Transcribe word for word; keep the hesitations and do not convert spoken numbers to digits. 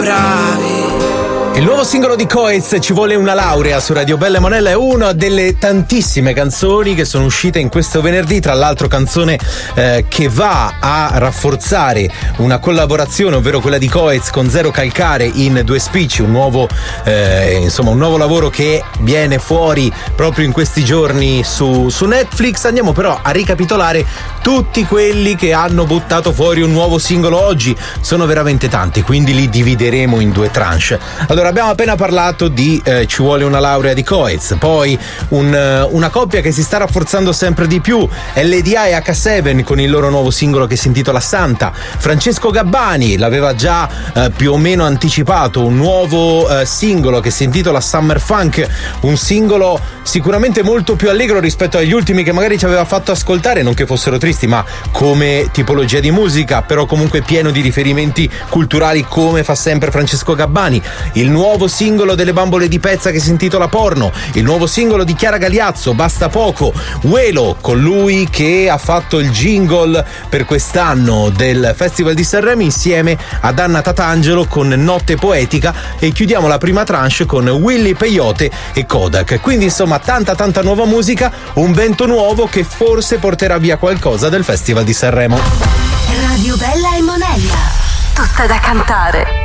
bravi. Il nuovo singolo di Coez, Ci vuole una laurea, su Radio Bella e Monella, è una delle tantissime canzoni che sono uscite in questo venerdì. Tra l'altro canzone eh, che va a rafforzare una collaborazione, ovvero quella di Coez con Zero Calcare in Due Spicci, un nuovo eh, insomma un nuovo lavoro che viene fuori proprio in questi giorni su, su Netflix. Andiamo però a ricapitolare tutti quelli che hanno buttato fuori un nuovo singolo oggi. Sono veramente tanti, quindi li divideremo in due tranche. Allora, abbiamo appena parlato di eh, Ci vuole una laurea di Coez, poi un, uh, una coppia che si sta rafforzando sempre di più, L D I e acca sette con il loro nuovo singolo che si intitola Santa. Francesco Gabbani l'aveva già uh, più o meno anticipato, un nuovo uh, singolo che si intitola Summer Funk, un singolo sicuramente molto più allegro rispetto agli ultimi che magari ci aveva fatto ascoltare, non che fossero tristi, ma come tipologia di musica, però comunque pieno di riferimenti culturali come fa sempre Francesco Gabbani. Il nuovo singolo delle Bambole di Pezza che si intitola Porno, il nuovo singolo di Chiara Galiazzo, Basta Poco, Uelo, colui che ha fatto il jingle per quest'anno del Festival di Sanremo insieme ad Anna Tatangelo con Notte Poetica, e chiudiamo la prima tranche con Willy Peyote e Kodak. Quindi insomma tanta tanta nuova musica, un vento nuovo che forse porterà via qualcosa del Festival di Sanremo. Radio Bella e Monella, tutta da cantare.